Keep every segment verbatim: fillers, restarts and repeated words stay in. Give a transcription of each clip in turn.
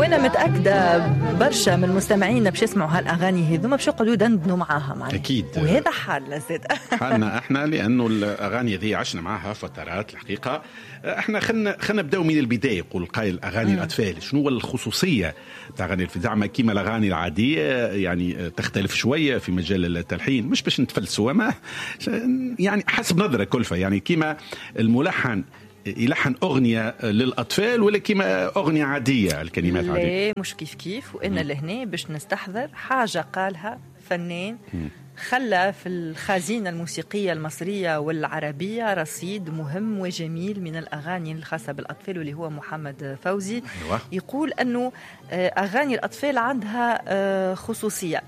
وانا متاكده برشا من المستمعين باش يسمعوا هالاغاني هذوما باش يقعدوا يدندنوا معاها معنا. اكيد وهذا حالنا زاد حالنا احنا، لانه الاغاني ذي عشنا معها فترات الحقيقه. احنا خلينا خلينا نبداو من البدايه. يقول قائل اغاني الاطفال شنو هو الخصوصيه تاع اغاني زعما كيما الاغاني العاديه يعني تختلف شويه في مجال التلحين، مش باش نتفلسوا ما يعني حسب نظره كلفه، يعني كيما الملحن يلحن أغنية للأطفال ولا كيما أغنية عادية الكلمات لا عادية؟ لا مش كيف كيف. وإن لهنا باش نستحضر حاجة قالها فنان خلى في الخزينة الموسيقية المصرية والعربية رصيد مهم وجميل من الأغاني الخاصة بالأطفال، واللي هو محمد فوزي. أيوة. يقول أنه أغاني الأطفال عندها خصوصية.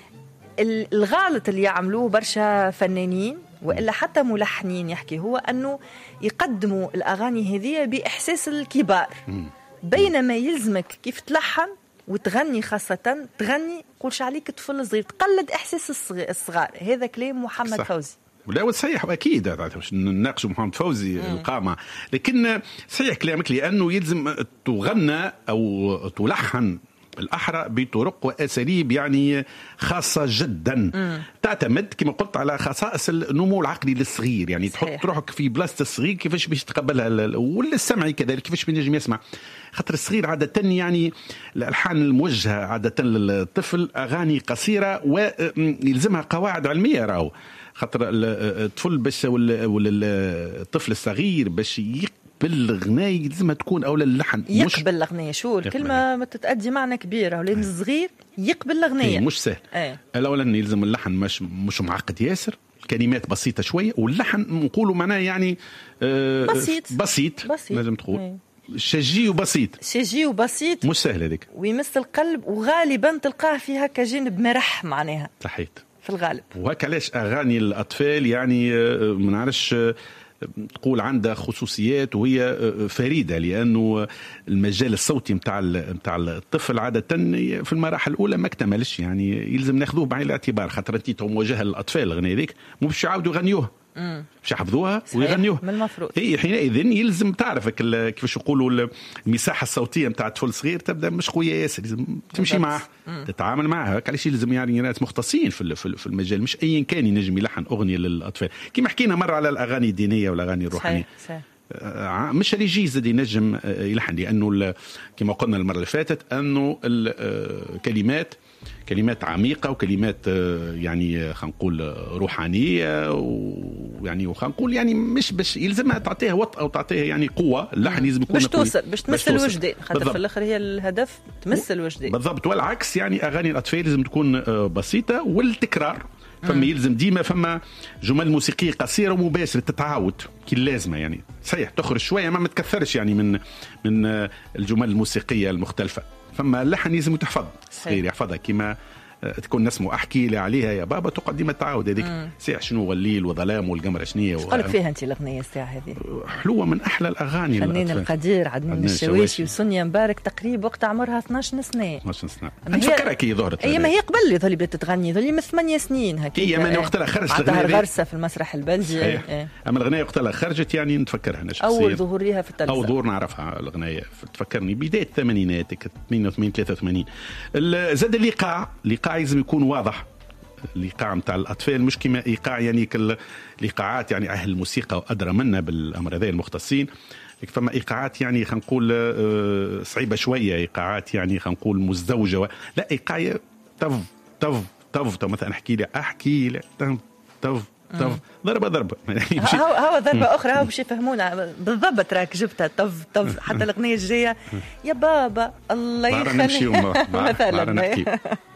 الغلط اللي يعملوه برشا فنانين وإلا حتى ملحنين يحكي هو أنه يقدموا الأغاني هذه بإحساس الكبار، بينما يلزمك كيف تلحن وتغني، خاصة تغني قولش عليك طفل صغير، تقلد إحساس الصغار. هذا كلام محمد صح. فوزي ولا صحيح أكيد باش نناقش محمد فوزي مم. القامة، لكن صحيح كلامك لأنه يلزم تغنى أو تلحن الأحرى بطرق وأساليب يعني خاصة جدا مم. تعتمد كما قلت على خصائص النمو العقلي للصغير، يعني صحيح. تحط روحك في بلاصة الصغير كيفاش باش تقبلها، ولا السمعي كذلك كيفاش بينجم يسمع. خاطر الصغير عادة يعني الألحان الموجهة عادة للطفل أغاني قصيرة ويلزمها قواعد علمية راهو، خاطر الطفل باش ولا الطفل الصغير باش بالغناية لازم تكون أولى اللحن يقبل الأغنية. شو الكلمة ما تتأدي معنى كبير، ولين الصغير يقبل الأغنية مش سهل. ايه. الأولا يلزم اللحن مش مش معقد ياسر، الكلمات بسيطة شوية، واللحن نقوله معناه يعني آه بسيط بسيط, بسيط. لازم تقول ايه. شجي وبسيط، شجي وبسيط مش سهل هذيك، ويمس القلب، وغالبا تلقاه في هكا جانب مرح معناها صحيح في الغالب. وهكا علاش أغاني الأطفال يعني ما نعرفش تقول عندها خصوصيات وهي فريدة، لأنه المجال الصوتي متاع متاع الطفل عادة في المراحل الأولى ما اكتملش، يعني يلزم ناخذوه بعين الاعتبار، خاطر انت موجهة للأطفال الأغنية ذيك مو باش يعاودوا يغنيوها، باش يحفظوها ويغنيوها من المفروض. هي حينئذ يلزم تعرفك كيفاش يقولوا المساحة الصوتية متاع الطفل صغير تبدأ مش قوية ياسر، لازم تمشي معه تتعامل معها. علاش يلزم يعني ناس مختصين في في المجال، مش أي كان ينجم يلحن أغنية للأطفال. كما حكينا مرة على الأغاني الدينية والأغاني الروحانية صحيح. صحيح. مش اللي يجي زاد ينجم يلحن، لأنه كما قلنا المرة اللي فاتت أنه الكلمات كلمات عميقة وكلمات يعني خلينا نقول روحانية، ويعني وخلينا نقول يعني مش باش يلزمها تعطيها وط أو تعطيها يعني قوة، اللحن لازم يكون باش توصل باش تمس الوجدان، خاطر في الآخر هي الهدف تمس الوجدان بالضبط. والعكس يعني أغاني الأطفال لازم تكون بسيطة، والتكرار فما يلزم ديما فما جمل موسيقية قصيرة ومباشرة تتعاود كي اللازمة، يعني صحيح تخرج شوية ما متكثرش يعني من من الجمل الموسيقية المختلفة. فما اللحن لازم تحفظ صغير يحفظها، كما تكون نسمو احكي لي عليها يا بابا تقعد ديما تعاود هذيك ساعه شنو هو الليل وظلام والقمر شنية و... قالك فيها انت الاغنيه الساعه هذه حلوه من احلى الاغاني. فنان القدير عدنان الشواشي وسونيا مبارك تقريبا وقت عمرها اثناش سنه اثناش سنه نفكرها كي ظهرت هي ما هي قبل اللي ظلي بدات تغني ظلي من ثمانية سنين هكا هي من وقتها خرجت عندها غرسه في المسرح البلدي ايه. اما الاغنيه وقتها خرجت يعني نتفكرها انا شخصيا اول ظهور ليها في التلفزيون، اول ظهور نعرفها الاغنيه تفكرني بدايه الثمانينات اثنين وثمانين ثلاثة وثمانين. زاد اللقاء اللقاء لازم يكون واضح، اللقاء متاع الأطفال مش كما إيقاع يعني كالإيقاعات يعني أهل الموسيقى وأدرى منا بالأمر هذا المختصين، فما إيقاعات يعني خلينا نقول صعيبة شوية، إيقاعات يعني خلينا نقول مزدوجة، لا إيقاع تف تف تف تف مثلا أحكي لي أحكي لي تف تف تف ضربة ضربة هو هو ضربة أخرى هو باش يفهمونا بالضبط راك جبتها تف تف حتى الأغنية الجاية يا بابا الله يخليك مثلا